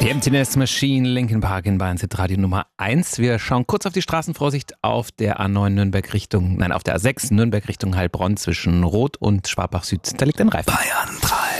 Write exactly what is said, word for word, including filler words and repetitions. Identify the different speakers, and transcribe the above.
Speaker 1: Die Emptiness Machine, Linkin Park in Bayern Hit Radio Nummer eins. Wir schauen kurz auf die Straßenvorsicht auf der A neun Nürnberg Richtung, nein, auf der A sechs Nürnberg Richtung Heilbronn zwischen Rot und Schwabach Süd. Da liegt ein Reifen.
Speaker 2: Bayern drei.